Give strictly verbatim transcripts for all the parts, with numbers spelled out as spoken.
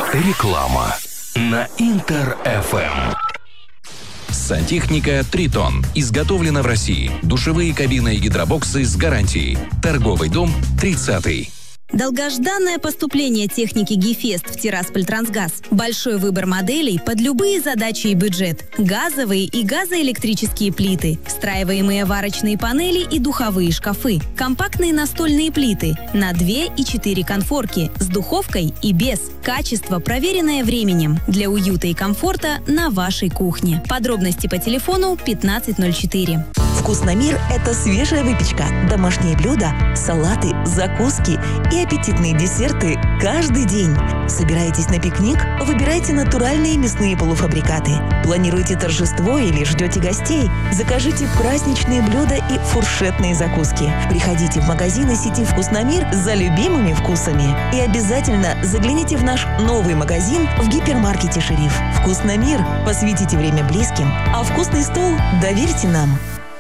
Реклама на Интер эф эм. Сантехника «Тритон». Изготовлена в России. Душевые кабины и гидробоксы с гарантией. Торговый дом тридцатый. Долгожданное поступление техники Гефест в Тирасполь-Трансгаз. Большой выбор моделей под любые задачи и бюджет. Газовые и газоэлектрические плиты, встраиваемые варочные панели и духовые шкафы, компактные настольные плиты на две и четыре конфорки с духовкой и без. Качество, проверенное временем, для уюта и комфорта на вашей кухне. Подробности по телефону пятнадцать ноль четыре. «Вкусномир» — это свежая выпечка, домашние блюда, салаты, закуски и аппетитные десерты каждый день. Собираетесь на пикник? Выбирайте натуральные мясные полуфабрикаты. Планируете торжество или ждете гостей? Закажите праздничные блюда и фуршетные закуски. Приходите в магазины сети «Вкусномир» за любимыми вкусами. И обязательно загляните в наш новый магазин в гипермаркете «Шериф». «Вкусномир» – посвятите время близким, а вкусный стол доверьте нам.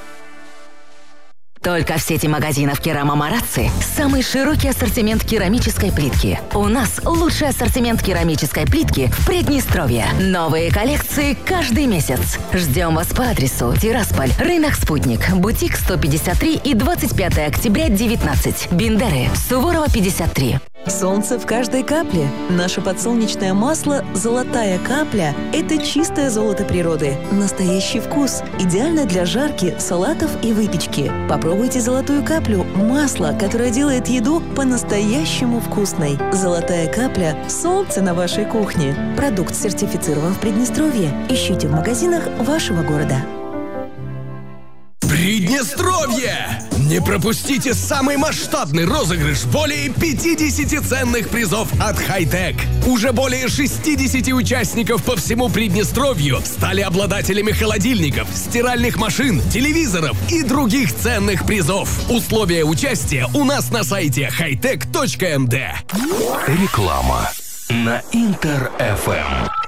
Только в сети магазинов «Керама Марацци» самый широкий ассортимент керамической плитки. У нас лучший ассортимент керамической плитки в Приднестровье. Новые коллекции каждый месяц. Ждем вас по адресу Тирасполь, рынок «Спутник», бутик сто пятьдесят три и двадцать пятое октября девятнадцать. Бендеры, Суворова пятьдесят три. Солнце в каждой капле. Наше подсолнечное масло «Золотая капля» – это чистое золото природы. Настоящий вкус. Идеально для жарки, салатов и выпечки. Попробуйте «Золотую каплю» – масло, которое делает еду по-настоящему вкусной. «Золотая капля» – солнце на вашей кухне. Продукт сертифицирован в Приднестровье. Ищите в магазинах вашего города. Приднестровье! Не пропустите самый масштабный розыгрыш более пятидесяти ценных призов от Хай-Тек. Уже более шестидесяти участников по всему Приднестровью стали обладателями холодильников, стиральных машин, телевизоров и других ценных призов. Условия участия у нас на сайте хайтек точка эм дэ. Реклама на Интер эф эм.